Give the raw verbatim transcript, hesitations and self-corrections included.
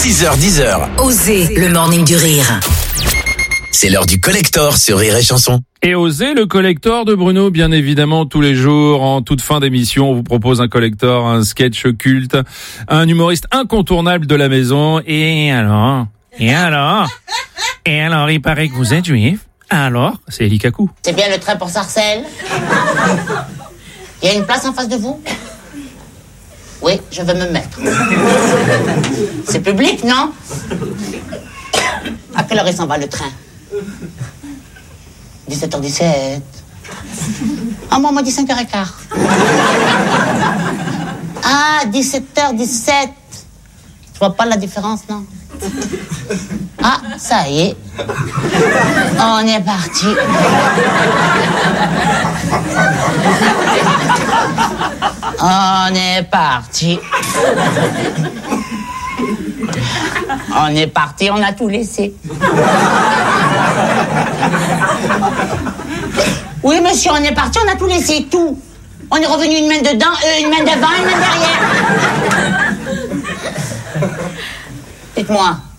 six heures dix heures. Osez le morning du rire. C'est l'heure du collector sur Rire et Chanson. Et osez le collector de Bruno, bien évidemment, tous les jours, en toute fin d'émission, on vous propose un collector, un sketch culte, un humoriste incontournable de la maison. Et alors Et alors Et alors, il paraît que vous êtes juif. Alors, c'est Eli Kakou. C'est bien le train pour Sarcelles? Il y a une place en face de vous? Oui, je veux me mettre. C'est public, non? À quelle heure il s'en va le train? dix-sept heures dix-sept. Ah, moi, on m'a dit cinq heures quinze. Ah, dix-sept heures dix-sept. Tu vois pas la différence, non? Ah, ça y est. On est parti. On est parti. On est parti, on a tout laissé. Oui, monsieur, on est parti, on a tout laissé, tout. On est revenu une main dedans, euh, une main devant, une main derrière. Dites-moi.